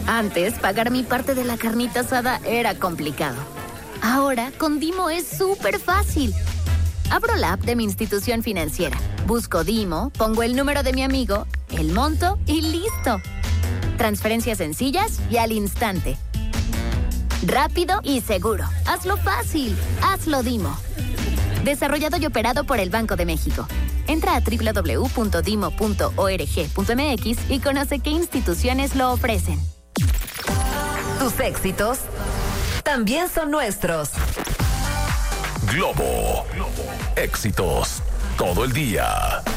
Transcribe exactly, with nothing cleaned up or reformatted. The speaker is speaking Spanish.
Antes, pagar mi parte de la carnita asada era complicado. Ahora, con Dimo es súper fácil. Abro la app de mi institución financiera, busco Dimo, pongo el número de mi amigo, el monto y listo. Transferencias sencillas y al instante. Rápido y seguro. Hazlo fácil. Hazlo Dimo. Desarrollado y operado por el Banco de México. Entra a doble u doble u doble u punto dimo punto org punto m x y conoce qué instituciones lo ofrecen. Tus éxitos también son nuestros. Globo. Éxitos todo el día.